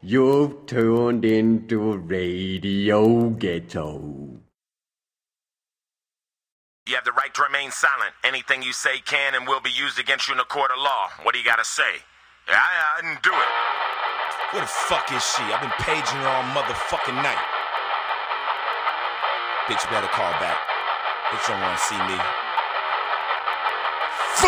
You've turned into Radio Ghetto. You have the right to remain silent. Anything you say can and will be used against you in a court of law. What do you gotta say? I didn't do it. Where the fuck is she? I've been paging her all motherfucking night. Bitch better call back. Bitch don't wanna see me.